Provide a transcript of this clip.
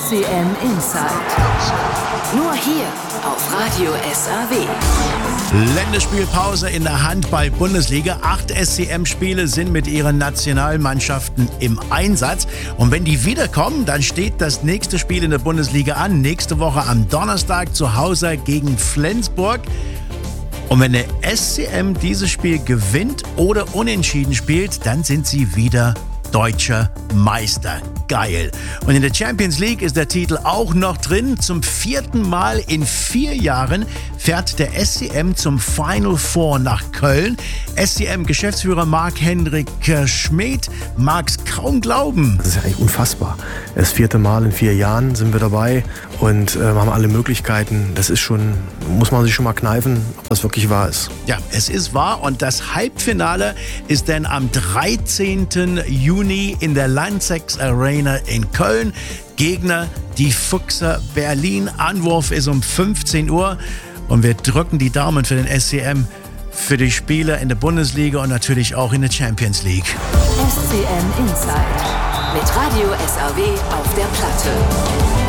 SCM Inside. Nur hier auf Radio SAW. Länderspielpause in der Handball-Bundesliga. 8 SCM-Spiele sind mit ihren Nationalmannschaften im Einsatz. Und wenn die wiederkommen, dann steht das nächste Spiel in der Bundesliga an. Nächste Woche am Donnerstag zu Hause gegen Flensburg. Und wenn der SCM dieses Spiel gewinnt oder unentschieden spielt, dann sind sie wieder deutscher Meister. Geil. Und in der Champions League ist der Titel auch noch drin. Zum 4. Mal in 4 Jahren fährt der SCM zum Final Four nach Köln. SCM-Geschäftsführer Marc-Hendrik Schmid mag es kaum glauben. Das ist ja eigentlich unfassbar. Das 4. Mal in 4 Jahren sind wir dabei und haben alle Möglichkeiten. Das ist schon, muss man sich schon mal kneifen, ob das wirklich wahr ist. Ja, es ist wahr und das Halbfinale ist dann am 13. Juni in der Lanxess Arena in Köln. Gegner die Fuchser Berlin. Anwurf ist um 15 Uhr und wir drücken die Daumen für den SCM, für die Spieler in der Bundesliga und natürlich auch in der Champions League. SCM Inside mit Radio SAW auf der Platte.